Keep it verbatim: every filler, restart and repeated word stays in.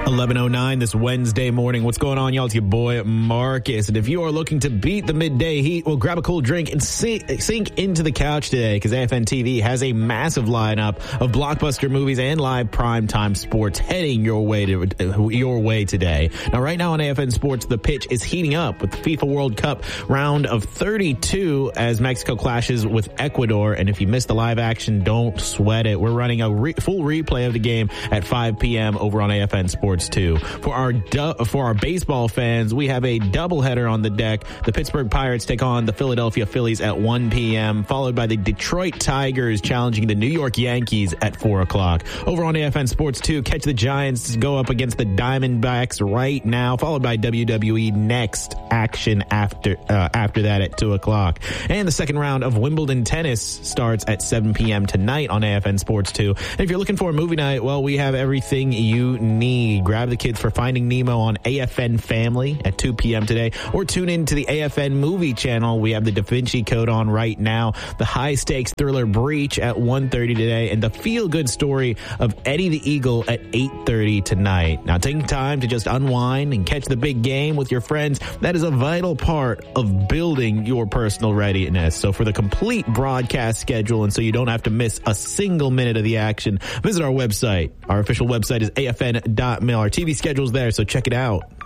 eleven oh nine this Wednesday morning. What's going on, y'all? It's your boy, Marcus. And if you are looking to beat the midday heat, well, grab a cool drink and sink, sink into the couch today, because A F N T V has a massive lineup of blockbuster movies and live primetime sports heading your way to your way today. Now, right now on A F N Sports, the pitch is heating up with the FIFA World Cup round of thirty-two as Mexico clashes with Ecuador. And if you missed the live action, don't sweat it. We're running a re- full replay of the game at five p.m. over on A F N Sports two. For our du- for our baseball fans, we have a doubleheader on the deck. The Pittsburgh Pirates take on the Philadelphia Phillies at one p.m., followed by the Detroit Tigers challenging the New York Yankees at four o'clock. Over on A F N Sports two, catch the Giants go up against the Diamondbacks right now, followed by W W E Next action after uh, after that at two o'clock. And the second round of Wimbledon tennis starts at seven p.m. tonight on A F N Sports two. And if you're looking for a movie night, well, we have everything you need. Grab the kids for Finding Nemo on A F N Family at two p.m. today, or tune in to the A F N Movie Channel. We have the Da Vinci Code on right now, the high-stakes thriller Breach at one thirty today, and the feel-good story of Eddie the Eagle at eight thirty tonight. Now, taking time to just unwind and catch the big game with your friends, that is a vital part of building your personal readiness. So for the complete broadcast schedule, and so you don't have to miss a single minute of the action, visit our website. Our official website is A F N dot mil. Our T V schedule's there, so check it out.